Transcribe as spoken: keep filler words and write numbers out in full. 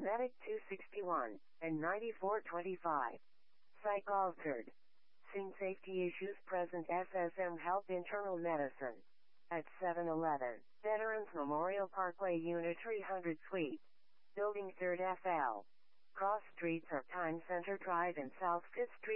Medic two sixty-one, and ninety-four twenty-five. Psych altered. Seen safety issues present. S S M Health Internal Medicine. At seven eleven, Veterans Memorial Parkway Unit three hundred Suite. Building third F L. Cross streets are Time Center Drive and South fifth Street.